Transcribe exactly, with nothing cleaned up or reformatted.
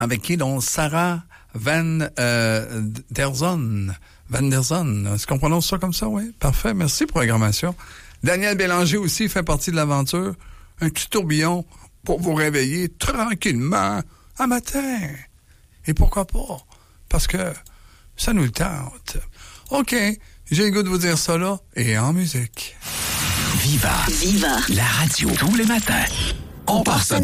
avec qui? Donc, Sarah Van euh, der Zon. Van der Zon. Est-ce qu'on prononce ça comme ça? Oui. Parfait. Merci, programmation. Daniel Bélanger aussi fait partie de l'aventure. Un petit tourbillon pour vous réveiller tranquillement un matin. Et pourquoi pas? Parce que ça nous le tente. OK. J'ai le goût de vous dire ça là. Et en musique. Viva. Viva. La radio. Tous les matins. On part ça.